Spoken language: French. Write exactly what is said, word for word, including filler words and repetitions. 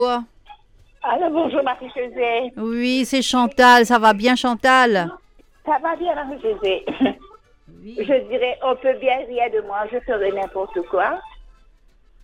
Quoi? Alors, bonjour Marie-Josée. Oui, c'est Chantal. Ça va bien, Chantal? Ça va bien Marie-Josée? Oui. Je dirais, on peut bien rire de moi, je ferai n'importe quoi.